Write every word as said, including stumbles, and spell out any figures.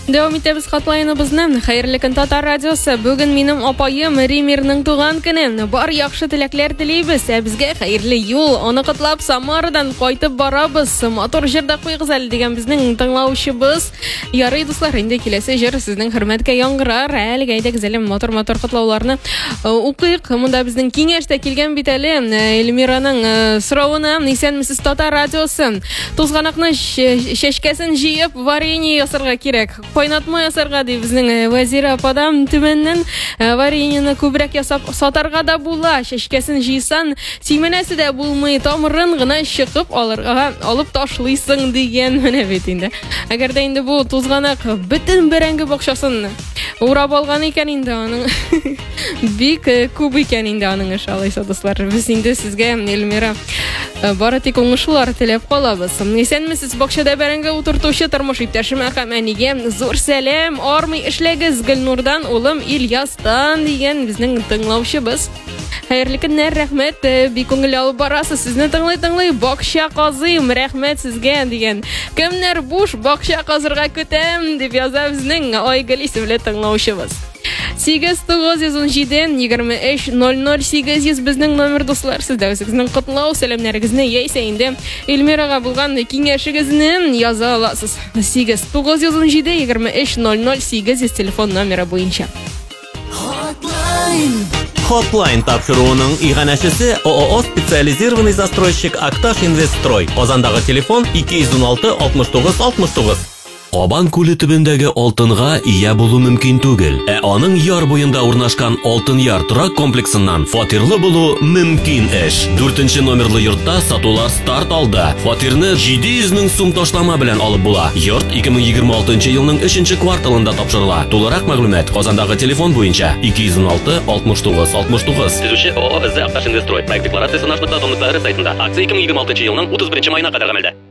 Devam etamiz Hotline'ыбызны. Хәерле көн Татар радиосы. Бүген минем апайым Римирның туган көне. Бар яхшы теләкләр телибез. Ә безгә хәерле юл. Аны котлап Самарадан кайтып барабыз. Мотор җырда куйгыз әле дигән безнең тыңлаучыбыз. Ярый дуслар, инде киләсе җыр сезнең хөрмәткә яңгырар. Әлегә әйдәгез әле мотор-мотор котлауларны укыйк. Монда безнең киңәштә килгән бит әле Эльмираның соравына. Исәнмесез Татар радиосы. Тузганакны шәшкәсен җыеп варенье ясарга кирәк. Кайнатма ясарга ди безнең Вазира ападам төмәннән вареньены күбрәк ясап сатарга да була. Шәшкәсен җыйсан, симәнәсе дә булмый, тамырын гына чыгып алырга алып ташлыйсың дигән менә бит инде. Әгәр дә инде бу тузганак бөтен бәрәңге бакчасын урап алган икән инде аның бик күп икән инде аның эше алайса дуслар. Без инде сезгә Эльмира бары тик уңышлар теләп калабыз. Исәнмесез бакчада бәрәңге утыртучы тормыш иптәшемә һәм әнигә зур сәлам, армый эшләгез Гөлнурдан, улым Ильястан дигән безнең тыңлаучыбыз. Хәерле көннәр, рәхмәт, бик күңел алып барасыз. Сезне тыңлый-тыңлый бакча казыйм, рәхмәт сезгә дигән. Кемнәр буш бакча казырга көтәм дип яза безнең Айгөл исемле тыңлаучыбыз. сигез тугыз йөз унҗиде егерме өч ноль ноль сигез йөз безнең номер дуслар. Сездә сезнең котлау сәламнәрегезне яисә инде Эльмирага булган киңәшегезне яза аласыз. сигез тугыз йөз унҗиде егерме өч ноль ноль сигез йөз телефон номеры буенча. Hotline. Hotline тапшыруының иганәчесе ООО специализированный застройщик Акташ Инвестстрой. Казандагы телефон ике йөз уналты алтмыш тугыз алтмыш тугыз. Кабан күле төбендәге алтынга ия булу мөмкин түгел. Ә аның яр буенда урнашкан Алтын яр торак комплексыннан фатирлы булу мөмкин эш. дүртенче номерлы йортта сатулар старт алды. Фатирны җиде йөз мең сум ташлама белән алып була. Йорт ике мең егерме алтынчы елның өченче кварталында тапшырыла. Тулырак мәгълүмат Казандагы телефон буенча ике йөз уналты алтмыш тугыз алтмыш тугыз. Төзүче ООО Акташ Инвестстрой. Проект декларациясе наш документлары сайтында. Акция ике мең егерме алтынчы елның утыз беренче маена кадәр гамәлдә.